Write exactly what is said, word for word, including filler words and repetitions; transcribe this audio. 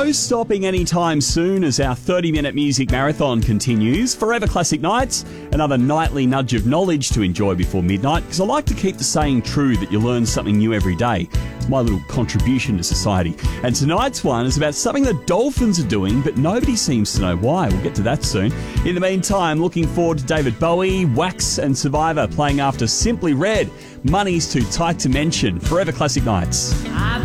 no stopping anytime soon as our thirty-minute music marathon continues. Forever Classic Nights, another nightly nudge of knowledge to enjoy before midnight, because I like to keep the saying true that you learn something new every day. It's my little contribution to society. And tonight's one is about something the Dolphins are doing, but nobody seems to know why. We'll get to that soon. In the meantime, looking forward to David Bowie, Wax and Survivor playing after Simply Red. Money's too tight to mention. Forever Classic Nights.